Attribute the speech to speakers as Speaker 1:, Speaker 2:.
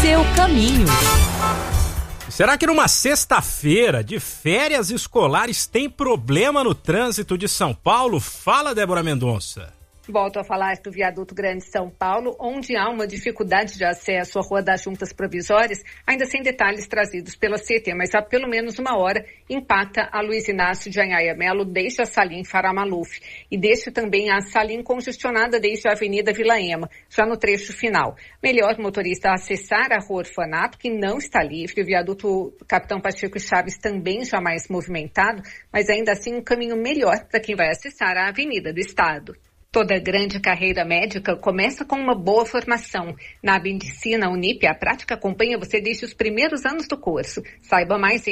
Speaker 1: seu caminho.
Speaker 2: Será que numa sexta-feira de férias escolares tem problema no trânsito de São Paulo? Fala, Débora Mendonça.
Speaker 3: Volto a falar do Viaduto Grande São Paulo, onde há uma dificuldade de acesso à Rua das Juntas Provisórias, ainda sem detalhes trazidos pela CT, mas há pelo menos uma hora impacta a Luiz Inácio de Anhaia Melo desde a Salim Farah Maluf e deixa também a Salim congestionada desde a Avenida Vila Ema, já no trecho final. Melhor motorista acessar a Rua Orfanato, que não está livre, o Viaduto Capitão Pacheco Chaves também já mais movimentado, mas ainda assim um caminho melhor para quem vai acessar a Avenida do Estado. Toda grande carreira médica começa com uma boa formação. Na Medicina Unip, a prática acompanha você desde os primeiros anos do curso. Saiba mais em